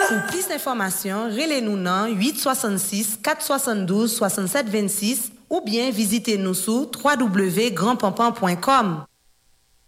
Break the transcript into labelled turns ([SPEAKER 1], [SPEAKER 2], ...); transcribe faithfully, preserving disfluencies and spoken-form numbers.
[SPEAKER 1] Pour plus d'informations, relez-nous dans huit soixante-six quatre soixante-douze soixante-sept vingt-six ou bien visitez-nous sur w w w point grand pampan point com.